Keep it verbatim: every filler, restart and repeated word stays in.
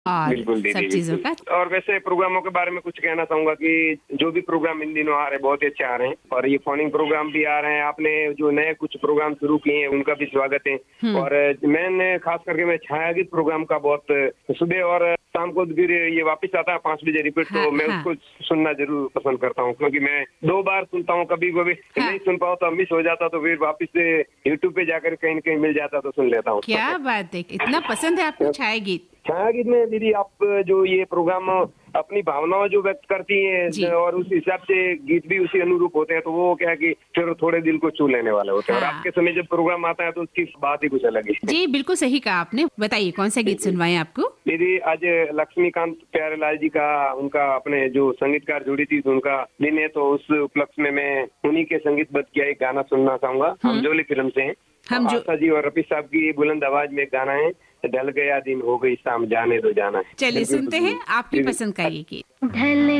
और बिल्कुल दीदी, सब चीजों का। और वैसे प्रोग्रामों के बारे में कुछ कहना चाहूंगा कि जो भी प्रोग्राम इन दिनों आ रहे हैं बहुत ही अच्छे आ रहे हैं, और ये फोनिंग प्रोग्राम भी आ रहे हैं। आपने जो नए कुछ प्रोग्राम शुरू किए हैं उनका भी स्वागत है। और मैंने खास करके मैं छाया गीत प्रोग्राम का बहुत सुबह और शाम को फिर ये वापस आता है पाँच बजे रिपीट, हाँ, तो मैं हाँ। उसको सुनना जरूर पसंद करता हूँ, क्योंकि मैं दो बार सुनता हूँ। कभी कभी हाँ। नहीं सुन पाऊँ तो मिस हो जाता, तो फिर वापस से यूट्यूब पे जाकर कहीं न कहीं मिल जाता तो सुन लेता हूँ। क्या बात है, इतना पसंद है आपको छाया गीत? छाया गीत में दीदी आप जो ये प्रोग्राम अपनी भावनाओं जो व्यक्त करती जी। हैं और उस हिसाब से गीत भी उसी अनुरूप होते हैं, तो वो क्या है कि फिर थोड़े दिल को छू लेने वाले होते हैं। और हाँ। आपके समय जब प्रोग्राम आता है तो उसकी बात ही कुछ अलग है। जी बिल्कुल सही कहा आपने। बताइए कौन सा गीत सुनवाएं आपको? दीदी आज लक्ष्मीकांत प्यारेलाल जी का उनका अपने जो संगीतकार जुड़ी थी तो उनका दिन है, तो उस उपलक्ष्य में मैं उन्हीं के संगीतबद्ध किया एक गाना सुनना चाहूंगा। हम जोली फिल्म से हैं। हम जो आशा जी और रफी साहब की बुलंद आवाज में एक गाना है, ढल गया दिन हो गई शाम जाने दो जाना है। चलिए सुनते हैं आपकी पसंद का ये गीत। ढल